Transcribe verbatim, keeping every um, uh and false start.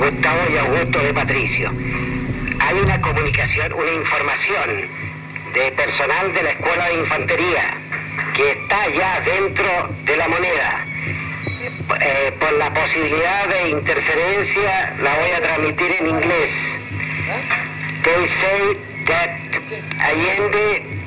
Gustavo y Augusto de Patricio. Hay una comunicación, una información de personal de la Escuela de Infantería que está ya dentro de la moneda. Eh, por la posibilidad de interferencia la voy a transmitir en inglés. They say that Allende